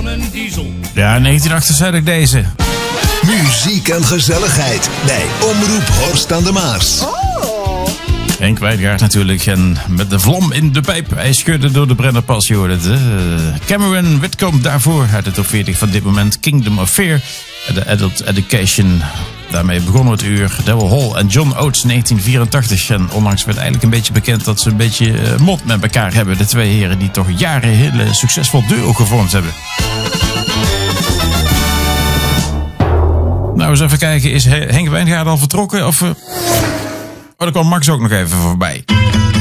van een diesel. Ja, 1968 deze. Muziek en gezelligheid bij Omroep Horst aan de Maas. Henk Wijngaard natuurlijk. En met de vlam in de pijp. Hij scheurde door de Brennerpas. Je hoorde het. Cameron Whitcomb daarvoor. Uit de top 40 van dit moment. Kingdom of Fear. De Adult Education. Daarmee begonnen we het uur. Daryl Hall en John Oates 1984. En onlangs werd eigenlijk een beetje bekend dat ze een beetje mot met elkaar hebben. De twee heren die toch jaren heel succesvol duo gevormd hebben. Nou, eens even kijken. Is Henk Wijngaard al vertrokken? Of... Oh, daar kwam Max ook nog even voorbij.